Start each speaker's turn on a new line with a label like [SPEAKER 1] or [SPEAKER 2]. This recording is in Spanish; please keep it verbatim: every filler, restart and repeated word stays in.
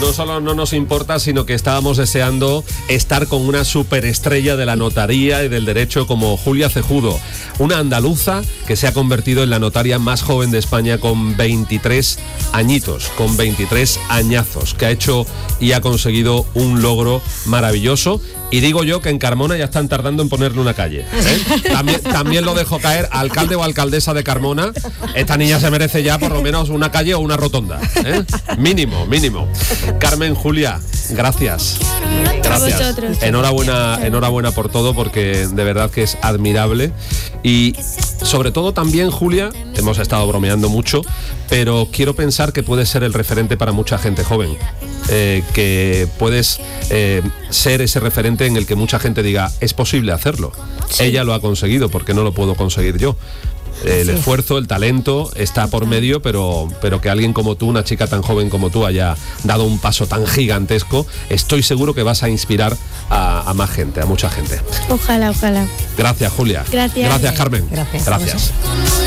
[SPEAKER 1] no solo no nos importa, sino que estábamos deseando estar con una superestrella de la notaría y del derecho como Julia Cejudo, una andaluza que se ha convertido en la notaria más joven de España con veintitrés añitos, con veintitrés añazos, que ha hecho y ha conseguido un logro maravilloso. Y digo yo que en Carmona ya están tardando en ponerle una calle, ¿eh? También, también lo dejo caer, alcalde o alcaldesa de Carmona, esta niña se merece ya por lo menos una calle o una rotonda, ¿eh? Mínimo, mínimo. Carmen, Julia, gracias. Gracias. Enhorabuena, enhorabuena por todo, porque de verdad que es admirable. Y sobre todo también, Julia, hemos estado bromeando mucho, pero quiero pensar que puedes ser el referente para mucha gente joven. Eh, que puedes eh, ser ese referente en el que mucha gente diga, es posible hacerlo. Sí. Ella lo ha conseguido, porque no lo puedo conseguir yo. El sí. esfuerzo, el talento está por medio, pero, pero que alguien como tú, una chica tan joven como tú, haya dado un paso tan gigantesco, estoy seguro que vas a inspirar a, a más gente, a mucha gente.
[SPEAKER 2] Ojalá, ojalá.
[SPEAKER 1] Gracias, Julia.
[SPEAKER 2] Gracias.
[SPEAKER 1] Gracias, Carmen.
[SPEAKER 3] Gracias.
[SPEAKER 1] Gracias.